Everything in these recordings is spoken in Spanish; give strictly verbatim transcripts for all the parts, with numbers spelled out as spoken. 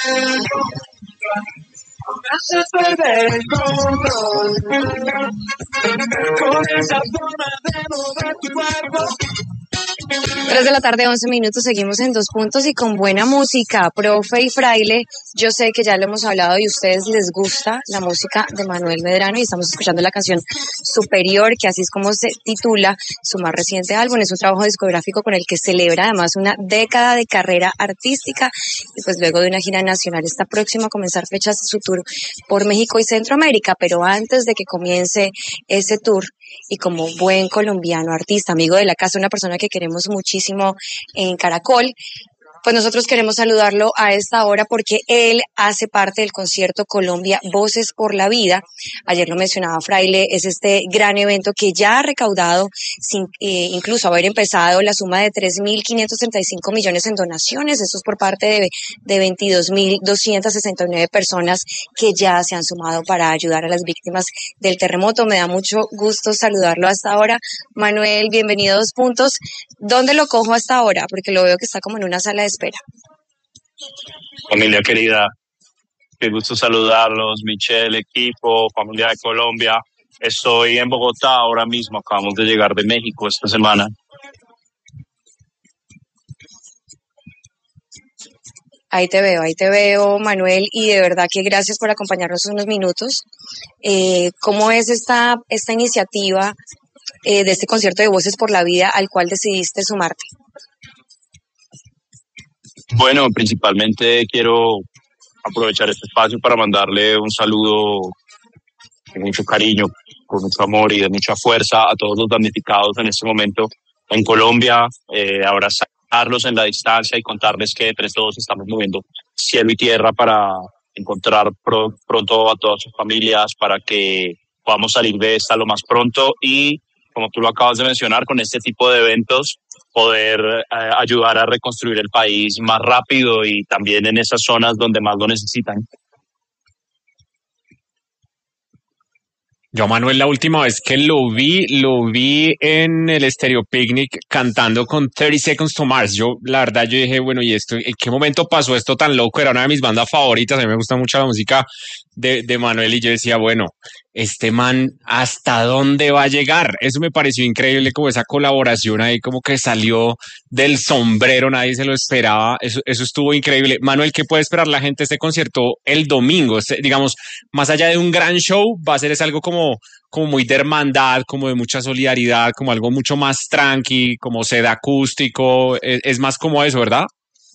Me haces perder el control con esa forma de mover tu cuerpo. Tres de la tarde, once minutos, seguimos en Dos Puntos y con buena música. Profe y Fraile, yo sé que ya lo hemos hablado y a ustedes les gusta la música de Manuel Medrano y estamos escuchando la canción Superior, que así es como se titula su más reciente álbum. Es un trabajo discográfico con el que celebra además una década de carrera artística y pues luego de una gira nacional está próximo a comenzar fechas de su tour por México y Centroamérica, pero antes de que comience ese tour y como buen colombiano, artista, amigo de la casa, una persona que queremos muchísimo en Caracol, pues nosotros queremos saludarlo a esta hora porque él hace parte del concierto Colombia Voces por la Vida. Ayer lo mencionaba Fraile, es este gran evento que ya ha recaudado, sin eh, incluso haber empezado, la suma de tres mil quinientos treinta y cinco millones en donaciones. Esto es por parte de, de veintidós mil doscientas sesenta y nueve personas que ya se han sumado para ayudar a las víctimas del terremoto. Me da mucho gusto saludarlo hasta ahora. Manuel, bienvenido a Dos Puntos. ¿Dónde lo cojo hasta ahora? Porque lo veo que está como en una sala de espera. Familia querida, qué gusto saludarlos, Michelle, equipo, familia de Colombia. Estoy en Bogotá ahora mismo, acabamos de llegar de México esta semana. Ahí te veo, ahí te veo, Manuel, y de verdad que gracias por acompañarnos unos minutos. Eh, ¿Cómo es esta, esta iniciativa eh, de este concierto de Voces por la Vida al cual decidiste sumarte? Bueno, principalmente quiero aprovechar este espacio para mandarle un saludo con mucho cariño, con mucho amor y de mucha fuerza a todos los damnificados en este momento en Colombia, eh, abrazarlos en la distancia y contarles que entre todos estamos moviendo cielo y tierra para encontrar pro, pronto a todas sus familias, para que podamos salir de esta lo más pronto y, como tú lo acabas de mencionar, con este tipo de eventos poder eh, ayudar a reconstruir el país más rápido y también en esas zonas donde más lo necesitan. Yo, Manuel, la última vez que lo vi, lo vi en el Stereo Picnic cantando con thirty Seconds to Mars. Yo, la verdad, yo dije, bueno, ¿y esto? ¿En qué momento pasó esto tan loco? Era una de mis bandas favoritas, a mí me gusta mucho la música de, de Manuel y yo decía, bueno, este man, ¿hasta dónde va a llegar? Eso me pareció increíble, como esa colaboración ahí, como que salió del sombrero, nadie se lo esperaba, eso, eso estuvo increíble. Manuel, ¿qué puede esperar la gente de este concierto el domingo? Este, digamos, más allá de un gran show, va a ser es algo como, como muy de hermandad, como de mucha solidaridad, como algo mucho más tranqui, como sede acústico, es, es más como eso, ¿verdad?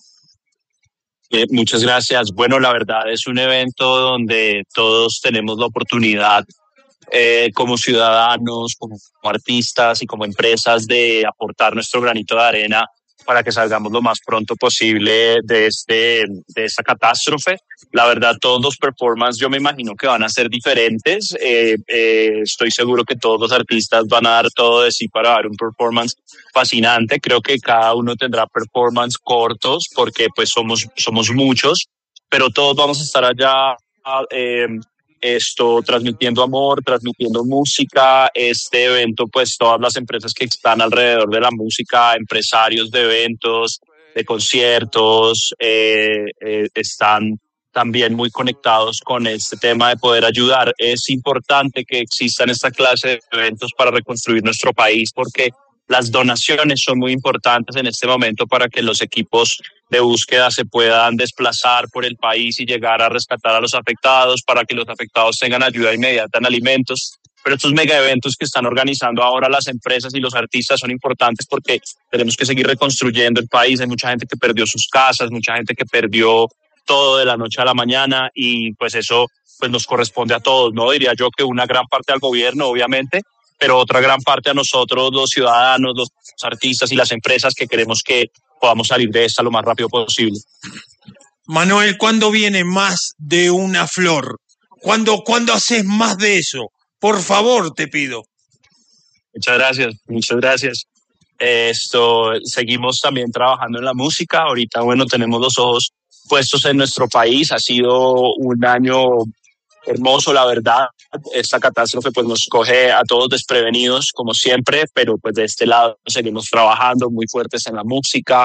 Eh, muchas gracias. Bueno, la verdad es un evento donde todos tenemos la oportunidad eh, como ciudadanos, como artistas y como empresas de aportar nuestro granito de arena para que salgamos lo más pronto posible de, este, de esta catástrofe. La verdad, todos los performances yo me imagino que van a ser diferentes. Eh, eh, estoy seguro que todos los artistas van a dar todo de sí para dar un performance fascinante. Creo que cada uno tendrá performance cortos porque pues somos, somos muchos, pero todos vamos a estar allá eh, esto transmitiendo amor, transmitiendo música. Este evento, pues todas las empresas que están alrededor de la música, empresarios de eventos, de conciertos, eh, eh, están también muy conectados con este tema de poder ayudar. Es importante que existan esta clase de eventos para reconstruir nuestro país porque las donaciones son muy importantes en este momento para que los equipos de búsqueda se puedan desplazar por el país y llegar a rescatar a los afectados, para que los afectados tengan ayuda inmediata en alimentos. Pero estos mega eventos que están organizando ahora las empresas y los artistas son importantes porque tenemos que seguir reconstruyendo el país. Hay mucha gente que perdió sus casas, mucha gente que perdió todo de la noche a la mañana y pues eso pues nos corresponde a todos, ¿no? Diría yo que una gran parte al gobierno, obviamente, pero otra gran parte a nosotros, los ciudadanos, los artistas y las empresas que queremos que podamos salir de esta lo más rápido posible. Manuel, ¿cuándo viene más de una flor? ¿Cuándo, ¿cuándo haces más de eso? Por favor, te pido. Muchas gracias, muchas gracias. Esto, seguimos también trabajando en la música. Ahorita, bueno, tenemos los ojos puestos en nuestro país. Ha sido un año hermoso, la verdad. Esta catástrofe pues nos coge a todos desprevenidos, como siempre, pero pues de este lado seguimos trabajando muy fuertes en la música,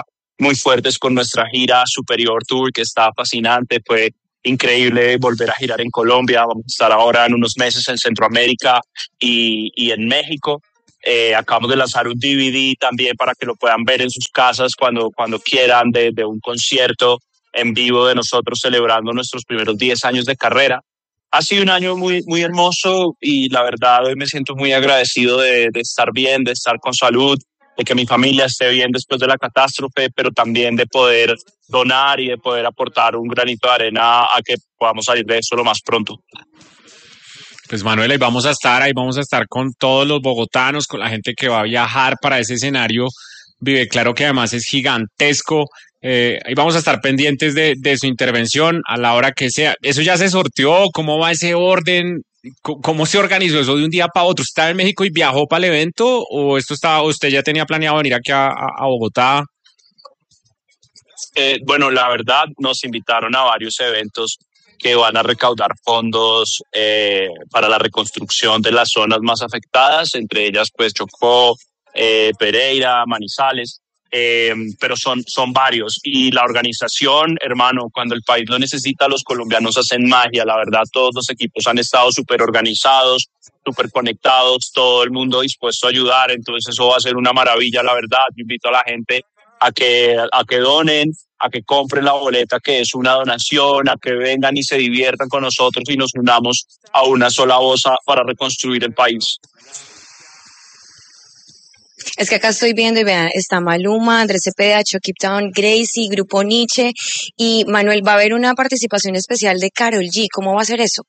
muy fuertes con nuestra gira Superior Tour, que está fascinante. Fue increíble volver a girar en Colombia. Vamos a estar ahora en unos meses en Centroamérica y, y en México. Eh, acabamos de lanzar un D V D también para que lo puedan ver en sus casas cuando, cuando quieran, de, de un concierto en vivo de nosotros celebrando nuestros primeros diez años de carrera. Ha sido un año muy, muy hermoso y la verdad hoy me siento muy agradecido de, de estar bien, de estar con salud, de que mi familia esté bien después de la catástrofe, pero también de poder donar y de poder aportar un granito de arena a que podamos salir de eso lo más pronto. Pues Manuel, ahí vamos a estar, ahí vamos a estar con todos los bogotanos, con la gente que va a viajar para ese escenario. Vive Claro, que además es gigantesco. Eh, ahí vamos a estar pendientes de, de su intervención a la hora que sea. ¿Eso ya se sorteó? ¿Cómo va ese orden? ¿Cómo se organizó eso de un día para otro? ¿Estaba en México y viajó para el evento? ¿O esto estaba, usted ya tenía planeado venir aquí a, a, a Bogotá? Eh, bueno, la verdad nos invitaron a varios eventos que van a recaudar fondos eh, para la reconstrucción de las zonas más afectadas, entre ellas pues Chocó, eh, Pereira, Manizales, eh, pero son, son varios. Y la organización, hermano, cuando el país lo necesita, los colombianos hacen magia. La verdad, todos los equipos han estado súper organizados, súper conectados, todo el mundo dispuesto a ayudar, entonces eso va a ser una maravilla, la verdad. Yo invito a la gente a que, a que donen, a que compren la boleta, que es una donación, a que vengan y se diviertan con nosotros y nos unamos a una sola voz a, para reconstruir el país. Es que acá estoy viendo y vean, está Maluma, Andrés Cepeda, Chucky Town, Gracie, Grupo Nietzsche y Manuel, va a haber una participación especial de Karol G. ¿Cómo va a ser eso?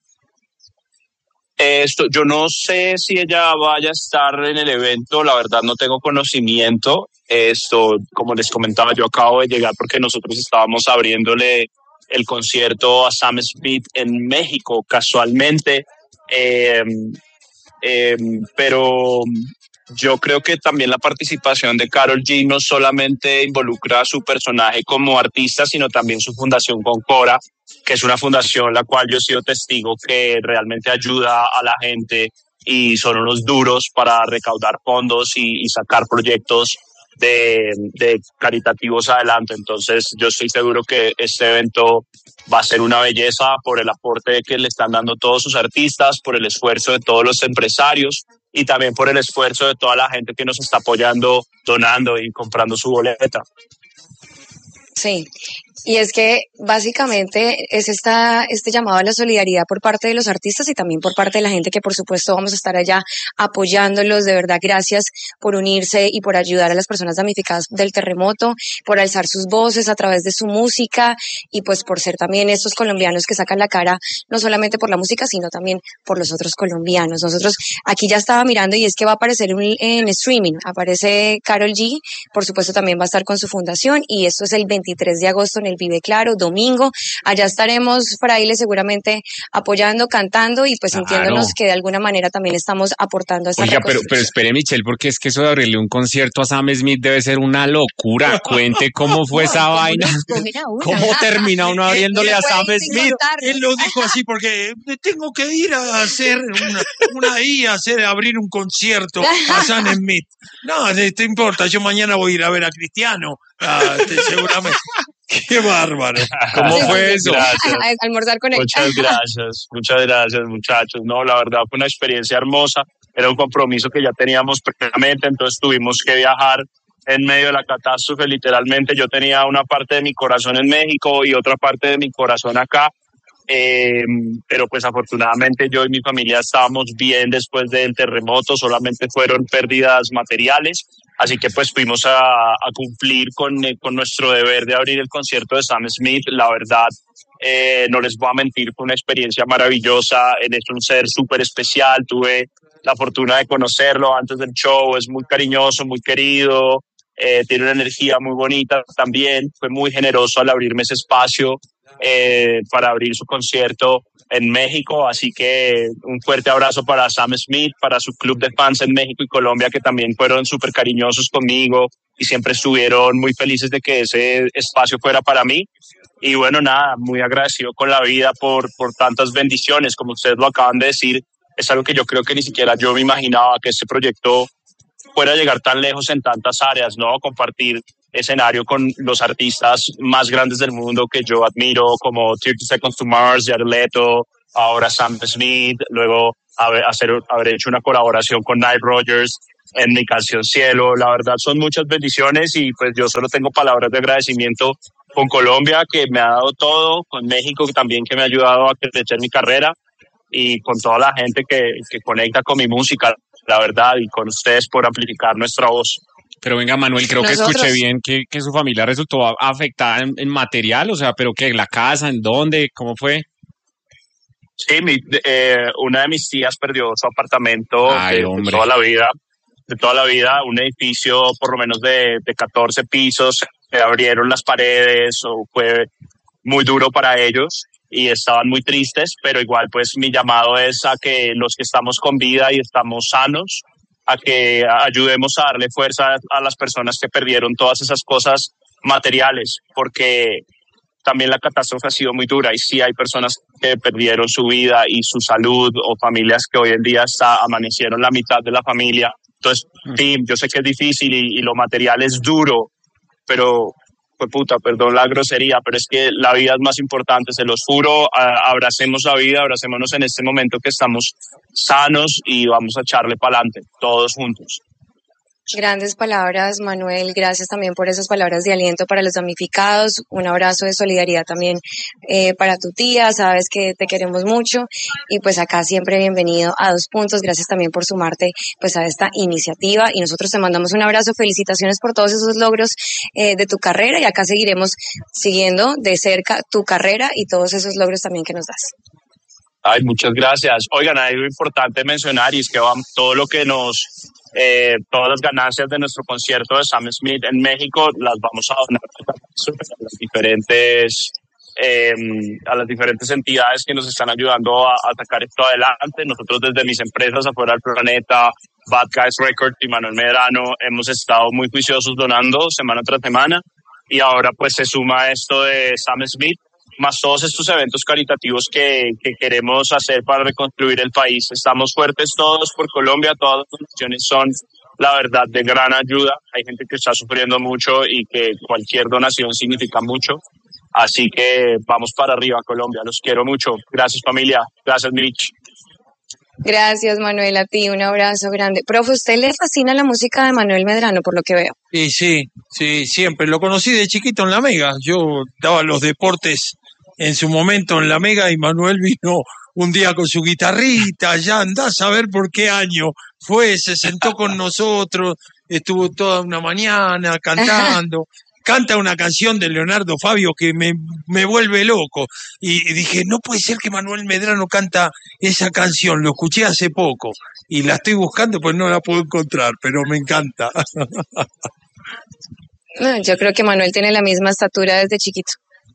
Esto, yo no sé si ella vaya a estar en el evento, la verdad no tengo conocimiento. Esto, como les comentaba, yo acabo de llegar porque nosotros estábamos abriéndole el concierto a Sam Smith en México casualmente, eh, eh, pero yo creo que también la participación de Karol G no solamente involucra a su personaje como artista, sino también su fundación Concora, que es una fundación la cual yo he sido testigo que realmente ayuda a la gente y son unos duros para recaudar fondos y, y sacar proyectos de, de caritativos adelante. Entonces yo estoy seguro que este evento va a ser una belleza por el aporte que le están dando todos sus artistas, por el esfuerzo de todos los empresarios y también por el esfuerzo de toda la gente que nos está apoyando, donando y comprando su boleta. Sí, y es que básicamente es esta, este llamado a la solidaridad por parte de los artistas y también por parte de la gente que por supuesto vamos a estar allá apoyándolos. De verdad, gracias por unirse y por ayudar a las personas damnificadas del terremoto, por alzar sus voces a través de su música y pues por ser también estos colombianos que sacan la cara no solamente por la música sino también por los otros colombianos. Nosotros aquí ya estaba mirando y es que va a aparecer en, en streaming, aparece Karol G, por supuesto también va a estar con su fundación y esto es el veintitrés de agosto en el Vive Claro, domingo. Allá estaremos, Fraile, seguramente apoyando, cantando y pues Claro. sintiéndonos que de alguna manera también estamos aportando a esa Oiga, pero, pero reconstrucción. espere, Michelle, porque es que eso de abrirle un concierto a Sam Smith debe ser una locura. Cuente cómo fue esa vaina. ¿Cómo termina uno abriéndole a Sam Smith? Él lo dijo así porque tengo que ir a hacer una, una I, a hacer, abrir un concierto a Sam Smith. No, te, te importa, yo mañana voy a ir a ver a Cristiano, ah, te, seguramente. Qué bárbaro. ¿Cómo Sí, fue sí, eso? Gracias. A almorzar con él. Muchas gracias, muchas gracias muchachos. No, la verdad fue una experiencia hermosa, era un compromiso que ya teníamos previamente, entonces tuvimos que viajar en medio de la catástrofe, literalmente. Yo tenía una parte de mi corazón en México y otra parte de mi corazón acá, eh, pero pues afortunadamente yo y mi familia estábamos bien después del terremoto, solamente fueron pérdidas materiales. Así que pues fuimos a, a cumplir con, eh, con nuestro deber de abrir el concierto de Sam Smith. La verdad, eh, no les voy a mentir, fue una experiencia maravillosa. Él es un ser súper especial. Tuve la fortuna de conocerlo antes del show. Es muy cariñoso, muy querido. Eh, tiene una energía muy bonita también. Fue muy generoso al abrirme ese espacio eh, para abrir su concierto en México, así que un fuerte abrazo para Sam Smith, para su club de fans en México y Colombia que también fueron súper cariñosos conmigo y siempre estuvieron muy felices de que ese espacio fuera para mí. Y bueno, nada, muy agradecido con la vida por, por tantas bendiciones, como ustedes lo acaban de decir, es algo que yo creo que ni siquiera yo me imaginaba que este proyecto fuera a llegar tan lejos en tantas áreas, ¿no? Compartir escenario con los artistas más grandes del mundo que yo admiro, como thirty Seconds to Mars, Jared Leto, ahora Sam Smith, luego haber, hacer, haber hecho una colaboración con Nile Rodgers en mi canción Cielo. La verdad son muchas bendiciones y pues yo solo tengo palabras de agradecimiento con Colombia, que me ha dado todo, con México también, que me ha ayudado a crecer mi carrera, y con toda la gente que, que conecta con mi música, la verdad, y con ustedes por amplificar nuestra voz. Pero venga, Manuel, creo Nosotros- que escuché bien que, que su familia resultó a- afectada en, en material, o sea, pero que en la casa, ¿en dónde? ¿Cómo fue? Sí, mi, eh, una de mis tías perdió su apartamento Ay, de, de hombre. toda la vida, de toda la vida, un edificio por lo menos de, de catorce pisos, se abrieron las paredes, o fue muy duro para ellos y estaban muy tristes, pero igual pues mi llamado es a que los que estamos con vida y estamos sanos, a que ayudemos a darle fuerza a las personas que perdieron todas esas cosas materiales, porque también la catástrofe ha sido muy dura y sí hay personas que perdieron su vida y su salud, o familias que hoy en día está, amanecieron la mitad de la familia. Entonces, sí, yo sé que es difícil y, y lo material es duro, pero pues puta, perdón la grosería, pero es que la vida es más importante, se los juro. A, abracemos la vida, abracémonos en este momento que estamos sanos y vamos a echarle para adelante, todos juntos. Grandes palabras, Manuel. Gracias también por esas palabras de aliento para los damnificados. Un abrazo de solidaridad también eh, para tu tía. Sabes que te queremos mucho y pues acá siempre bienvenido a Dos Puntos. Gracias también por sumarte pues a esta iniciativa y nosotros te mandamos un abrazo. Felicitaciones por todos esos logros eh, de tu carrera y acá seguiremos siguiendo de cerca tu carrera y todos esos logros también que nos das. Ay, muchas gracias. Oigan, hay algo importante mencionar y es que vamos, todo lo que nos, eh, todas las ganancias de nuestro concierto de Sam Smith en México las vamos a donar a las diferentes, eh, a las diferentes entidades que nos están ayudando a, a sacar esto adelante. Nosotros desde mis empresas afuera del planeta, Bad Guys Records y Manuel Medrano, hemos estado muy juiciosos donando semana tras semana, y ahora pues se suma esto de Sam Smith, más todos estos eventos caritativos que, que queremos hacer para reconstruir el país. Estamos fuertes todos por Colombia, todas las donaciones son, la verdad, de gran ayuda. Hay gente que está sufriendo mucho y que cualquier donación significa mucho. Así que vamos para arriba, Colombia. Los quiero mucho. Gracias, familia. Gracias, Mitch. Gracias, Manuel, a ti. Un abrazo grande. Profe, ¿usted le fascina la música de Manuel Medrano, por lo que veo? Y sí, sí, siempre. Lo conocí de chiquito en La Mega. Yo daba los deportes en su momento en La Mega y Manuel vino un día con su guitarrita, ya andás a ver por qué año fue, se sentó con nosotros, estuvo toda una mañana cantando. Canta una canción de Leonardo Fabio que me, me vuelve loco. Y, y dije, no puede ser que Manuel Medrano canta esa canción, lo escuché hace poco. Y la estoy buscando, pues no la puedo encontrar, pero me encanta. No, yo creo que Manuel tiene la misma estatura desde chiquito,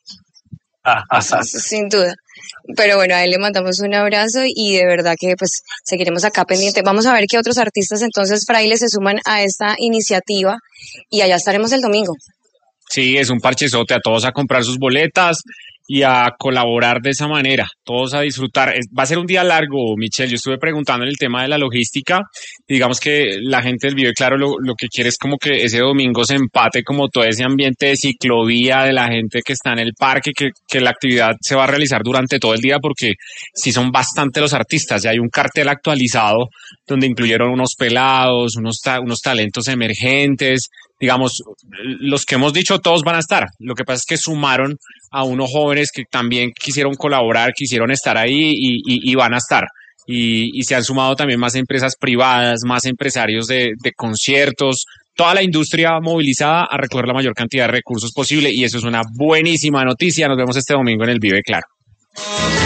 sin duda. Pero bueno, a él le mandamos un abrazo y de verdad que pues seguiremos acá pendiente. Vamos a ver qué otros artistas entonces, Fraile, se suman a esta iniciativa y allá estaremos el domingo. Sí, es un parchezote, a todos a comprar sus boletas y a colaborar de esa manera, todos a disfrutar. Es- Va a ser un día largo, Michelle. Yo estuve preguntando en el tema de la logística, y digamos que la gente del Vive Claro lo, lo que quiere es como que ese domingo se empate como todo ese ambiente de ciclovía, de la gente que está en el parque, que, que la actividad se va a realizar durante todo el día, porque sí son bastante los artistas. Ya hay un cartel actualizado donde incluyeron unos pelados, unos, ta- unos talentos emergentes. Digamos, los que hemos dicho, todos van a estar. Lo que pasa es que sumaron a unos jóvenes que también quisieron colaborar, quisieron estar ahí y, y- y van a estar. Y, y se han sumado también más empresas privadas, más empresarios de, de conciertos, toda la industria movilizada a recoger la mayor cantidad de recursos posible, y eso es una buenísima noticia. Nos vemos este domingo en el Vive Claro.